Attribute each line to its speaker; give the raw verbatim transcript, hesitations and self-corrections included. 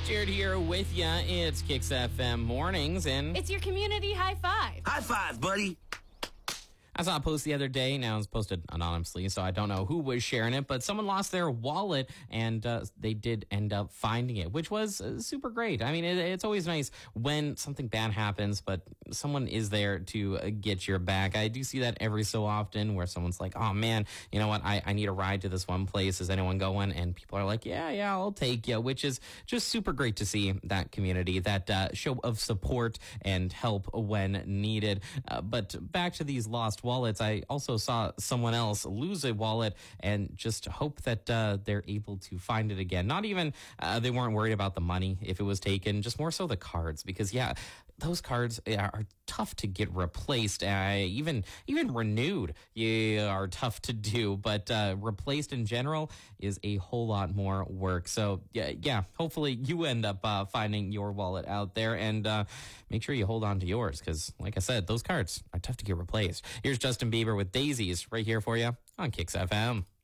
Speaker 1: Jared here with you. It's Kicks F M Mornings, and
Speaker 2: it's your community high five.
Speaker 3: High five, buddy.
Speaker 1: I saw a post the other day. Now it's posted anonymously, so I don't know who was sharing it, but someone lost their wallet, and uh, they did end up finding it, which was uh, super great. I mean, it, it's always nice when something bad happens, but someone is there to uh, get your back. I do see that every so often where someone's like, oh man, you know what? I, I need a ride to this one place. Is anyone going? And people are like, yeah, yeah, I'll take you, which is just super great to see that community, that uh, show of support and help when needed. Uh, but back to these lost wallets, I also saw someone else lose a wallet and just hope that uh, they're able to find it again. Not even, uh, they weren't worried about the money if it was taken, just more so the cards, because yeah, those cards are tough to get replaced. Uh, even even renewed yeah, are tough to do, but uh, replaced in general is a whole lot more work. So yeah, yeah hopefully you end up uh, finding your wallet out there, and uh, make sure you hold on to yours, because like I said, those cards are tough to get replaced. Here's Justin Bieber with Daisies right here for you on Kicks F M.